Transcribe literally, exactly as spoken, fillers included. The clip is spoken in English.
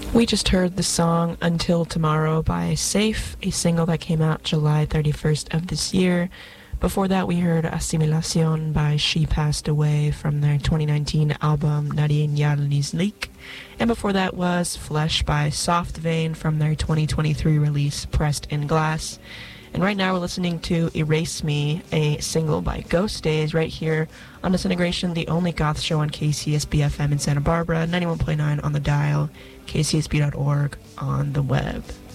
We just heard the song Until Tomorrow by Safe, a single that came out July thirty-first of this year. Before that, we heard Asimilacion by She Passed Away from their twenty nineteen album Nadie Nyalni's Leak. And before that was Flesh by Soft Vein from their twenty twenty-three release Pressed in Glass. And right now we're listening to Erase Me, a single by Ghost Days, right here on Disintegration, the only goth show on K C S B F M in Santa Barbara, ninety-one point nine on the dial, k c s b dot org on the web.